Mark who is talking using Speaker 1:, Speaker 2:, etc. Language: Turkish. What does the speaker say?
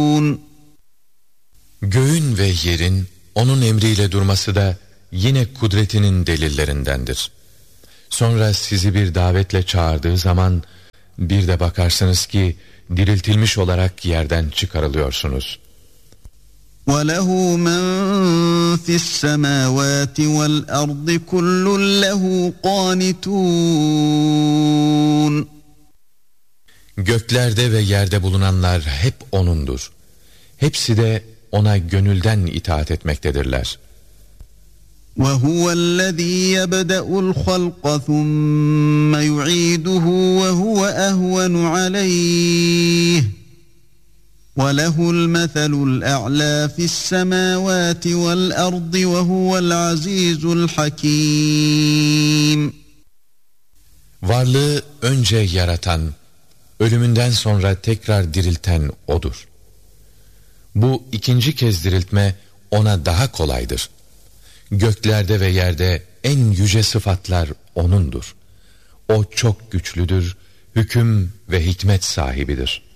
Speaker 1: Göğün ve yerin onun emriyle durması da yine kudretinin delillerindendir. Sonra sizi bir davetle çağırdığı zaman bir de bakarsınız ki diriltilmiş olarak yerden çıkarılıyorsunuz.
Speaker 2: وَلَهُ مَنْ فِي السَّمَاوَاتِ وَالْأَرْضِ كُلٌّ لَهُ قَانِتُونَ.
Speaker 1: Göklerde ve yerde bulunanlar hep O'nundur. Hepsi de O'na gönülden itaat etmektedirler.
Speaker 2: وَهُوَ الَّذ۪ي يَبْدَأُ الْخَلْقَ ثُمَّ يُعِيدُهُ وَهُوَ أَهْوَنُ عَلَيْهِ وَلَهُ الْمَثَلُ الْأَعْلَى فِي السَّمَاوَاتِ وَالْأَرْضِ وَهُوَ الْعَز۪يزُ الْحَك۪يمُ.
Speaker 1: Varlığı önce yaratan, ölümünden sonra tekrar dirilten O'dur. Bu ikinci kez diriltme O'na daha kolaydır. Göklerde ve yerde en yüce sıfatlar O'nundur. O çok güçlüdür, hüküm ve hikmet sahibidir.